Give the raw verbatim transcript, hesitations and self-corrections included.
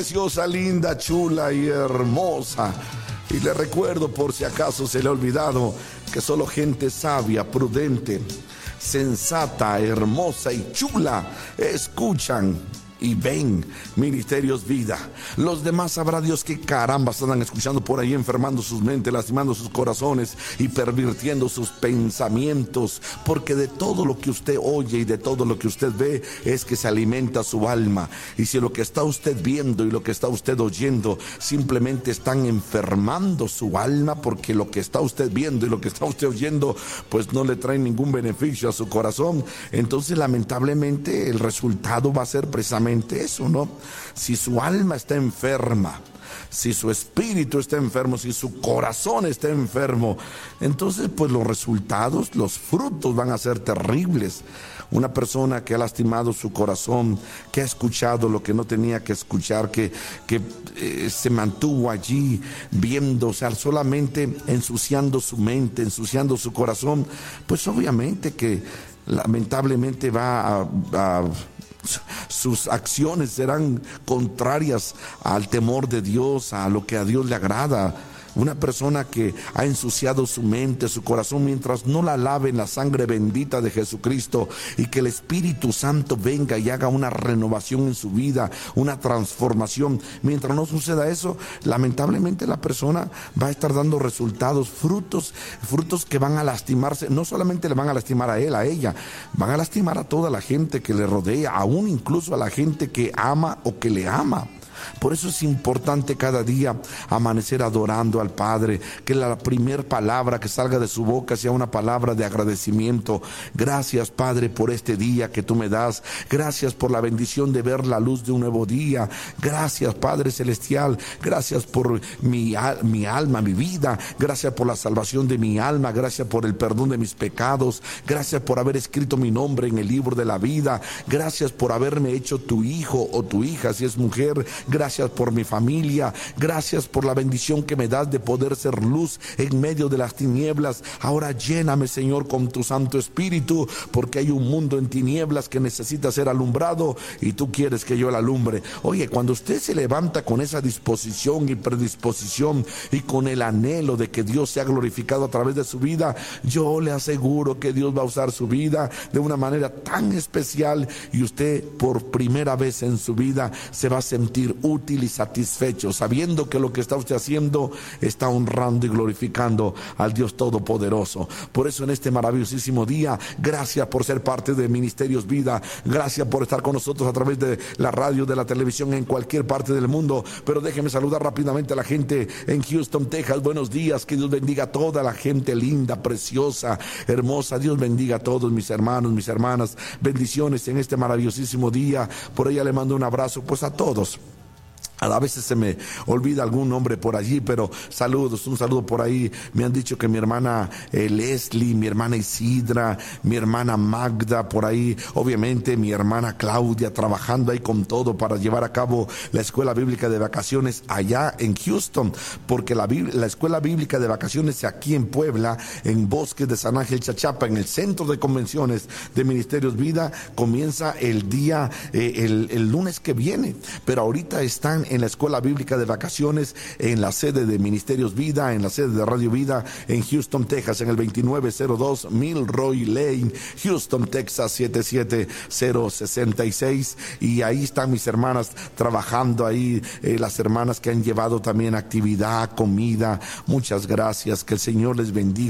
Preciosa, linda, chula y hermosa. Y le recuerdo, por si acaso se le ha olvidado, que solo gente sabia, prudente, sensata, hermosa y chula escuchan y ven Ministerios Vida. Los demás sabrá Dios qué caramba están escuchando por ahí, enfermando sus mentes, lastimando sus corazones y pervirtiendo sus pensamientos, porque de todo lo que usted oye y de todo lo que usted ve es que se alimenta su alma. Y si lo que está usted viendo y lo que está usted oyendo simplemente están enfermando su alma, porque lo que está usted viendo y lo que está usted oyendo pues no le trae ningún beneficio a su corazón, entonces lamentablemente el resultado va a ser precisamente eso, ¿no? Si su alma está enferma, si su espíritu está enfermo, si su corazón está enfermo, entonces pues los resultados, los frutos van a ser terribles. Una persona que ha lastimado su corazón, que ha escuchado lo que no tenía que escuchar, que, que eh, se mantuvo allí viendo, o sea, solamente ensuciando su mente, ensuciando su corazón, pues obviamente que lamentablemente va a... a sus acciones serán contrarias al temor de Dios, a lo que a Dios le agrada. Una persona que ha ensuciado su mente, su corazón, mientras no la lave en la sangre bendita de Jesucristo y que el Espíritu Santo venga y haga una renovación en su vida, una transformación, mientras no suceda eso, lamentablemente la persona va a estar dando resultados, frutos, frutos que van a lastimarse. No solamente le van a lastimar a él, a ella, van a lastimar a toda la gente que le rodea, aún incluso a la gente que ama o que le ama. Por eso es importante cada día amanecer adorando al Padre, que la primera palabra que salga de su boca sea una palabra de agradecimiento. Gracias, Padre, por este día que tú me das. Gracias por la bendición de ver la luz de un nuevo día. Gracias, Padre Celestial. Gracias por mi, mi alma, mi vida. Gracias por la salvación de mi alma. Gracias por el perdón de mis pecados. Gracias por haber escrito mi nombre en el libro de la vida. Gracias por haberme hecho tu hijo o tu hija, si es mujer. Gracias por mi familia, gracias por la bendición que me das de poder ser luz en medio de las tinieblas. Ahora lléname, Señor, con tu Santo Espíritu, porque hay un mundo en tinieblas que necesita ser alumbrado y tú quieres que yo la alumbre. Oye, cuando usted se levanta con esa disposición y predisposición y con el anhelo de que Dios sea glorificado a través de su vida, yo le aseguro que Dios va a usar su vida de una manera tan especial y usted por primera vez en su vida se va a sentir útil y satisfecho, sabiendo que lo que está usted haciendo está honrando y glorificando al Dios Todopoderoso. Por eso en este maravillosísimo día, gracias por ser parte de Ministerios Vida, gracias por estar con nosotros a través de la radio, de la televisión, en cualquier parte del mundo. Pero déjeme saludar rápidamente a la gente en Houston, Texas. Buenos días, que Dios bendiga a toda la gente linda, preciosa, hermosa. Dios bendiga a todos mis hermanos, mis hermanas. Bendiciones en este maravillosísimo día. Por ella le mando un abrazo pues a todos. A veces se me olvida algún nombre por allí, pero saludos, un saludo por ahí. Me han dicho que mi hermana eh, Leslie, mi hermana Isidra, mi hermana Magda, por ahí, obviamente mi hermana Claudia, trabajando ahí con todo para llevar a cabo la escuela bíblica de vacaciones allá en Houston, porque la, la escuela bíblica de vacaciones aquí en Puebla, en Bosques de San Ángel Chachapa, en el centro de convenciones de Ministerios Vida, comienza el día, eh, el, el lunes que viene, pero ahorita están en la escuela bíblica de vacaciones en la sede de Ministerios Vida, en la sede de Radio Vida en Houston, Texas, en el veintinueve cero dos Milroy Lane, Houston, Texas siete siete cero seis seis, y ahí están mis hermanas trabajando ahí, eh, las hermanas que han llevado también actividad, comida. Muchas gracias, que el Señor les bendiga.